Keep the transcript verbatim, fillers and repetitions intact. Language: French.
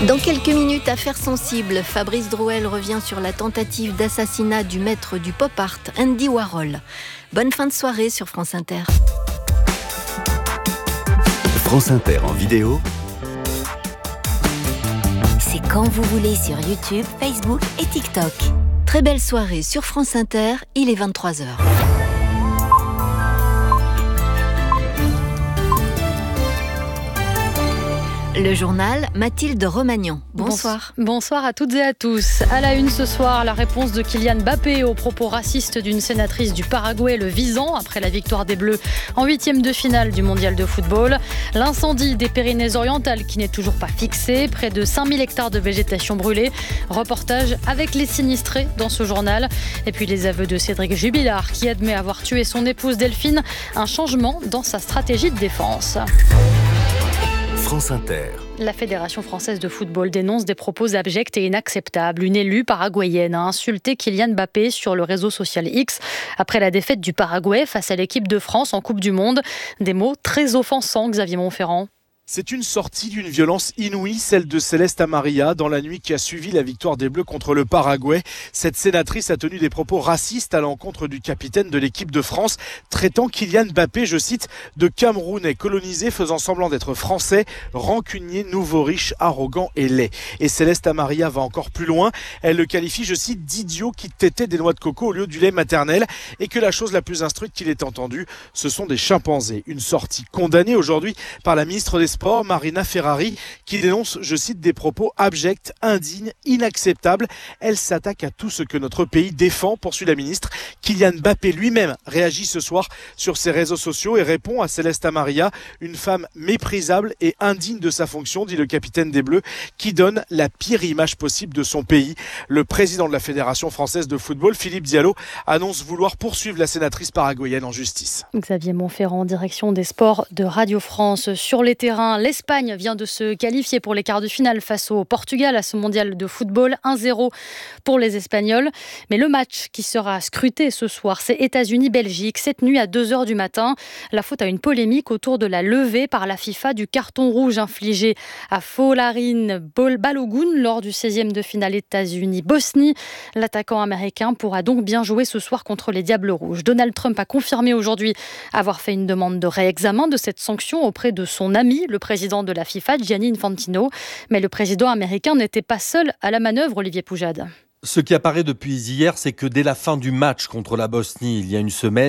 Dans quelques minutes, affaire sensible, Fabrice Drouel revient sur la tentative d'assassinat du maître du pop art, Andy Warhol. Bonne fin de soirée sur France Inter. France Inter en vidéo. C'est quand vous voulez sur YouTube, Facebook et TikTok. Très belle soirée sur France Inter, il est vingt-trois heures. Le journal, Mathilde Romagnan. Bonsoir. Bonsoir à toutes et à tous. À la une ce soir, la réponse de Kylian Mbappé aux propos racistes d'une sénatrice du Paraguay le visant après la victoire des Bleus en huitième de finale du mondial de football. L'incendie des Pyrénées-Orientales qui n'est toujours pas fixé. Près de cinq mille hectares de végétation brûlée. Reportage avec les sinistrés dans ce journal. Et puis les aveux de Cédric Jubilard qui admet avoir tué son épouse Delphine. Un changement dans sa stratégie de défense. France Inter. La Fédération française de football dénonce des propos abjects et inacceptables. Une élue paraguayenne a insulté Kylian Mbappé sur le réseau social X après la défaite du Paraguay face à l'équipe de France en Coupe du Monde. Des mots très offensants, Xavier Montferrand. C'est une sortie d'une violence inouïe, celle de Celeste Amaria, dans la nuit qui a suivi la victoire des Bleus contre le Paraguay. Cette sénatrice a tenu des propos racistes à l'encontre du capitaine de l'équipe de France, traitant Kylian Mbappé, je cite, de Camerounais colonisé, faisant semblant d'être français, rancunier, nouveau riche, arrogant et laid. Et Celeste Amaria va encore plus loin. Elle le qualifie, je cite, d'idiot qui tétait des noix de coco au lieu du lait maternel et que la chose la plus instruite qu'il ait entendue, ce sont des chimpanzés. Une sortie condamnée aujourd'hui par la ministre des Sports, Marina Ferrari, qui dénonce, je cite, des propos abjects, indignes, inacceptables. Elle s'attaque à tout ce que notre pays défend, poursuit la ministre. Kylian Mbappé lui-même réagit ce soir sur ses réseaux sociaux et répond à Celeste Amaria, une femme méprisable et indigne de sa fonction, dit le capitaine des Bleus, qui donne la pire image possible de son pays. Le président de la Fédération française de football, Philippe Diallo, annonce vouloir poursuivre la sénatrice paraguayenne en justice. Xavier Montferrand, direction des sports de Radio France. Sur les terrains, l'Espagne vient de se qualifier pour les quarts de finale face au Portugal à ce mondial de football. un zéro pour les Espagnols. Mais le match qui sera scruté ce soir, c'est États-Unis-Belgique, cette nuit à deux heures du matin. La faute à une polémique autour de la levée par la FIFA du carton rouge infligé à Folarin Balogun lors du seizième de finale États-Unis-Bosnie. L'attaquant américain pourra donc bien jouer ce soir contre les Diables Rouges. Donald Trump a confirmé aujourd'hui avoir fait une demande de réexamen de cette sanction auprès de son ami, le président de la FIFA, Gianni Infantino. Mais le président américain n'était pas seul à la manœuvre, Olivier Poujade. Ce qui apparaît depuis hier, c'est que dès la fin du match contre la Bosnie, il y a une semaine,